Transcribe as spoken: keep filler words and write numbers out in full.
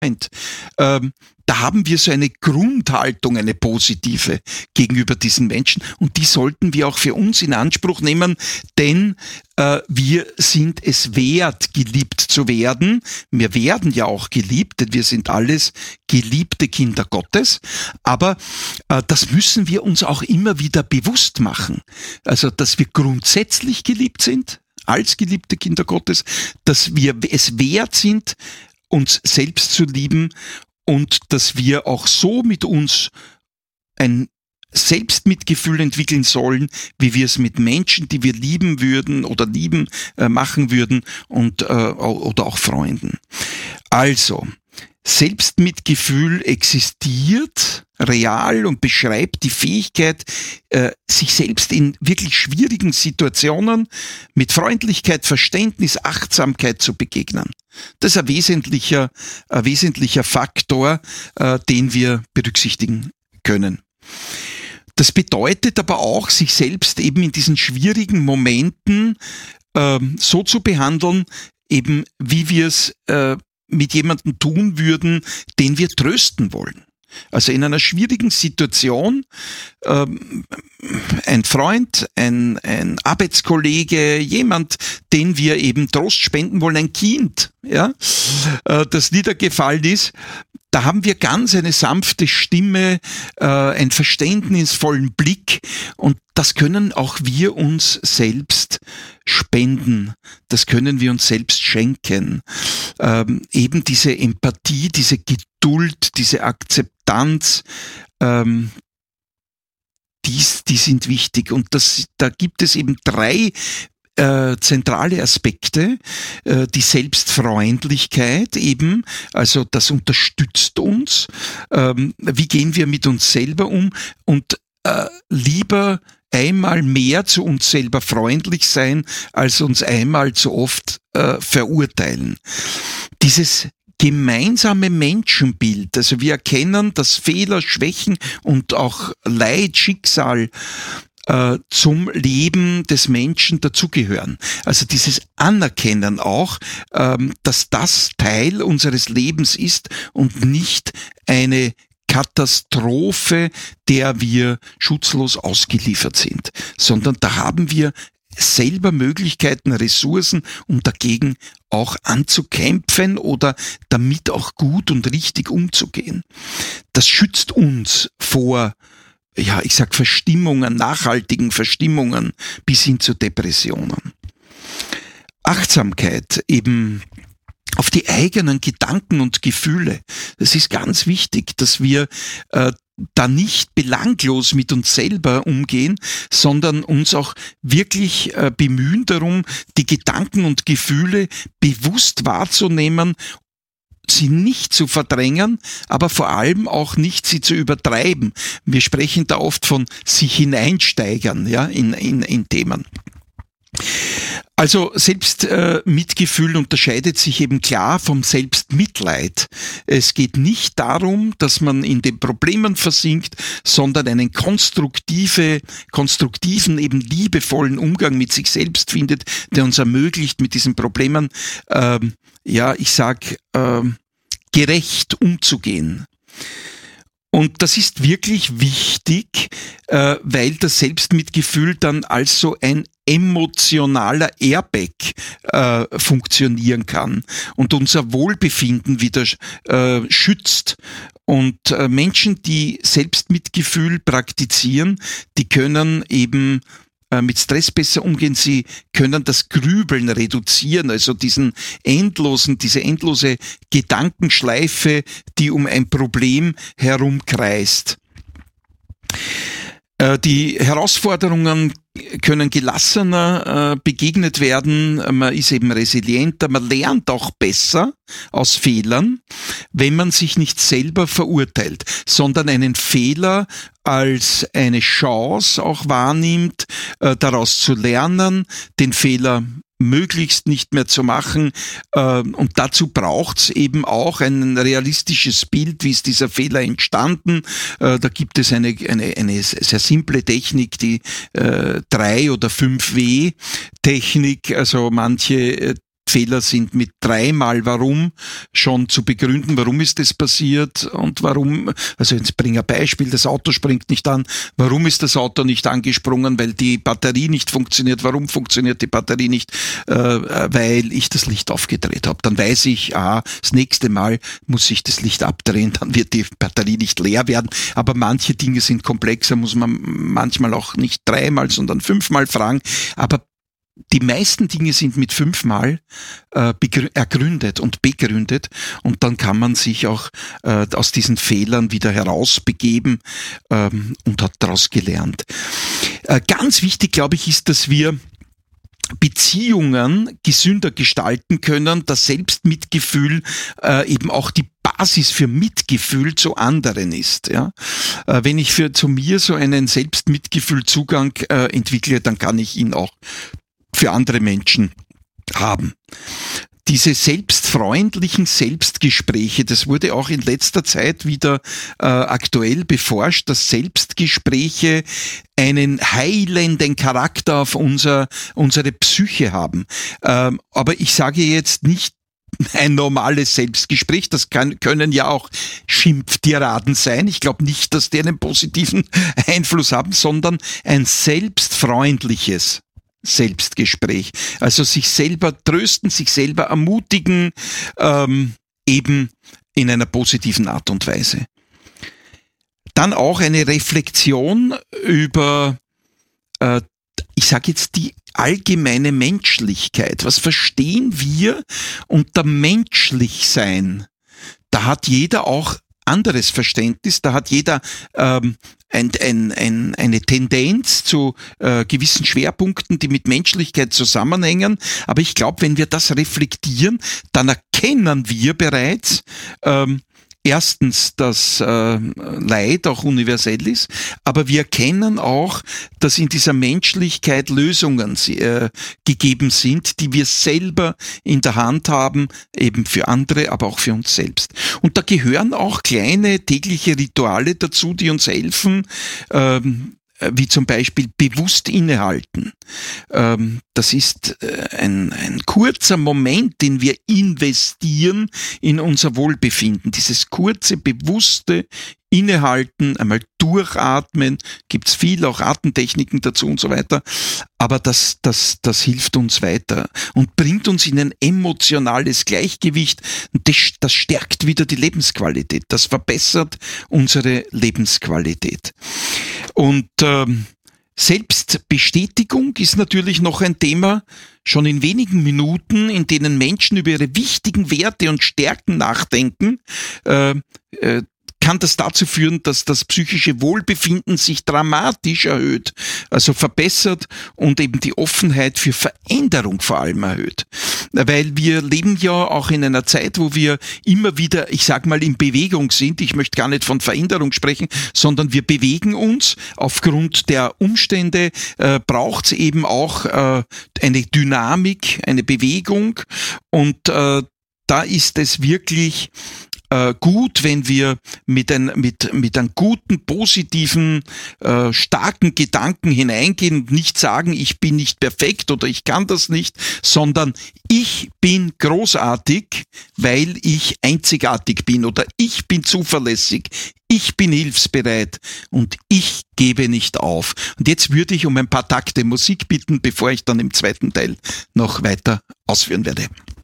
Freund. Ähm, da haben wir so eine Grundhaltung, eine positive gegenüber diesen Menschen und die sollten wir auch für uns in Anspruch nehmen, denn äh, wir sind es wert, geliebt zu werden. Wir werden ja auch geliebt, denn wir sind alles geliebte Kinder Gottes, aber äh, das müssen wir uns auch immer wieder bewusst machen. Also, dass wir grundsätzlich geliebt sind, als geliebte Kinder Gottes, dass wir es wert sind, uns selbst zu lieben und dass wir auch so mit uns ein Selbstmitgefühl entwickeln sollen, wie wir es mit Menschen, die wir lieben würden oder lieben, äh, machen würden und äh, oder auch Freunden. Also, Selbstmitgefühl existiert real und beschreibt die Fähigkeit, äh, sich selbst in wirklich schwierigen Situationen mit Freundlichkeit, Verständnis, Achtsamkeit zu begegnen. Das ist ein wesentlicher, ein wesentlicher Faktor, äh, den wir berücksichtigen können. Das bedeutet aber auch, sich selbst eben in diesen schwierigen Momenten äh, so zu behandeln, eben wie wir es äh, mit jemandem tun würden, den wir trösten wollen. Also in einer schwierigen Situation, ähm, ein Freund, ein, ein Arbeitskollege, jemand, den wir eben Trost spenden wollen, ein Kind, ja, äh, das niedergefallen ist, da haben wir ganz eine sanfte Stimme, äh, einen verständnisvollen Blick und das können auch wir uns selbst spenden. Das können wir uns selbst schenken. Ähm, eben diese Empathie, diese Geduld, diese Akzeptanz, ähm, die, die sind wichtig. Und das, da gibt es eben drei Äh, zentrale Aspekte, äh, die Selbstfreundlichkeit eben, also das unterstützt uns, ähm, wie gehen wir mit uns selber um und äh, lieber einmal mehr zu uns selber freundlich sein, als uns einmal zu oft äh, verurteilen. Dieses gemeinsame Menschenbild, also wir erkennen, dass Fehler, Schwächen und auch Leid, Schicksal zum Leben des Menschen dazugehören. Also dieses Anerkennen auch, dass das Teil unseres Lebens ist und nicht eine Katastrophe, der wir schutzlos ausgeliefert sind, sondern da haben wir selber Möglichkeiten, Ressourcen, um dagegen auch anzukämpfen oder damit auch gut und richtig umzugehen. Das schützt uns vor ja, ich sag Verstimmungen, nachhaltigen Verstimmungen bis hin zu Depressionen. Achtsamkeit eben auf die eigenen Gedanken und Gefühle. Das ist ganz wichtig, dass wir äh, da nicht belanglos mit uns selber umgehen, sondern uns auch wirklich äh, bemühen darum, die Gedanken und Gefühle bewusst wahrzunehmen, sie nicht zu verdrängen, aber vor allem auch nicht sie zu übertreiben. Wir sprechen da oft von sich hineinsteigern, ja, in, in, in Themen. Also Selbstmitgefühl äh, unterscheidet sich eben klar vom Selbstmitleid. Es geht nicht darum, dass man in den Problemen versinkt, sondern einen konstruktive, konstruktiven, eben liebevollen Umgang mit sich selbst findet, der uns ermöglicht, mit diesen Problemen, ähm, ja, ich sag, ähm, gerecht umzugehen. Und das ist wirklich wichtig, äh, weil das Selbstmitgefühl dann als so ein emotionaler Airbag äh, funktionieren kann und unser Wohlbefinden wieder äh, schützt. Und äh, Menschen, die Selbstmitgefühl praktizieren, die können eben mit Stress besser umgehen, sie können das Grübeln reduzieren, also diesen endlosen, diese endlose Gedankenschleife, die um ein Problem herumkreist. Die Herausforderungen können gelassener äh, begegnet werden, man ist eben resilienter, man lernt auch besser aus Fehlern, wenn man sich nicht selber verurteilt, sondern einen Fehler als eine Chance auch wahrnimmt, äh, daraus zu lernen, den Fehler möglichst nicht mehr zu machen. Und dazu braucht's eben auch ein realistisches Bild, wie ist dieser Fehler entstanden. Da gibt es eine, eine, eine sehr simple Technik, die drei oder fünf W Technik. Also manche Fehler sind mit dreimal Warum schon zu begründen, warum ist das passiert und warum, also jetzt bringe ein Beispiel, das Auto springt nicht an, warum ist das Auto nicht angesprungen, weil die Batterie nicht funktioniert, warum funktioniert die Batterie nicht, äh, weil ich das Licht aufgedreht habe. Dann weiß ich, ah, das nächste Mal muss ich das Licht abdrehen, dann wird die Batterie nicht leer werden, aber manche Dinge sind komplexer, muss man manchmal auch nicht dreimal, sondern fünfmal fragen, aber die meisten Dinge sind mit fünfmal äh, ergründet und begründet und dann kann man sich auch äh, aus diesen Fehlern wieder herausbegeben ähm, und hat daraus gelernt. Äh, ganz wichtig, glaube ich, ist, dass wir Beziehungen gesünder gestalten können, dass Selbstmitgefühl äh, eben auch die Basis für Mitgefühl zu anderen ist. Ja? Äh, wenn ich für zu mir so einen Selbstmitgefühlzugang äh, entwickle, dann kann ich ihn auch für andere Menschen haben. Diese selbstfreundlichen Selbstgespräche, das wurde auch in letzter Zeit wieder äh, aktuell beforscht, dass Selbstgespräche einen heilenden Charakter auf unser, unsere Psyche haben. Ähm, aber ich sage jetzt nicht ein normales Selbstgespräch, das kann, können ja auch Schimpftiraden sein. Ich glaube nicht, dass die einen positiven Einfluss haben, sondern ein selbstfreundliches Selbstgespräch. Also sich selber trösten, sich selber ermutigen, ähm, eben in einer positiven Art und Weise. Dann auch eine Reflexion über, äh, ich sage jetzt die allgemeine Menschlichkeit. Was verstehen wir unter Menschlichsein? Da hat jeder auch anderes Verständnis, da hat jeder ähm, ein, ein, ein, eine Tendenz zu äh, gewissen Schwerpunkten, die mit Menschlichkeit zusammenhängen. Aber ich glaube, wenn wir das reflektieren, dann erkennen wir bereits, ähm, erstens, dass äh, Leid auch universell ist, aber wir erkennen auch, dass in dieser Menschlichkeit Lösungen äh, gegeben sind, die wir selber in der Hand haben, eben für andere, aber auch für uns selbst. Und da gehören auch kleine tägliche Rituale dazu, die uns helfen, ähm, wie zum Beispiel bewusst innehalten. Das ist ein, ein kurzer Moment, den wir investieren in unser Wohlbefinden. Dieses kurze, bewusste Innehalten, einmal durchatmen, gibt's viel, auch Atemtechniken dazu und so weiter. Aber das, das, das hilft uns weiter und bringt uns in ein emotionales Gleichgewicht. Und das, das stärkt wieder die Lebensqualität. Das verbessert unsere Lebensqualität. Und ähm, Selbstbestätigung ist natürlich noch ein Thema, schon in wenigen Minuten, in denen Menschen über ihre wichtigen Werte und Stärken nachdenken, äh, äh, kann das dazu führen, dass das psychische Wohlbefinden sich dramatisch erhöht, also verbessert und eben die Offenheit für Veränderung vor allem erhöht. Weil wir leben ja auch in einer Zeit, wo wir immer wieder, ich sag mal, in Bewegung sind. Ich möchte gar nicht von Veränderung sprechen, sondern wir bewegen uns. Aufgrund der Umstände äh, braucht es eben auch äh, eine Dynamik, eine Bewegung und äh, da ist es wirklich äh, gut, wenn wir mit, ein, mit, mit einem guten, positiven, äh, starken Gedanken hineingehen und nicht sagen, ich bin nicht perfekt oder ich kann das nicht, sondern ich bin großartig, weil ich einzigartig bin oder ich bin zuverlässig, ich bin hilfsbereit und ich gebe nicht auf. Und jetzt würde ich um ein paar Takte Musik bitten, bevor ich dann im zweiten Teil noch weiter ausführen werde.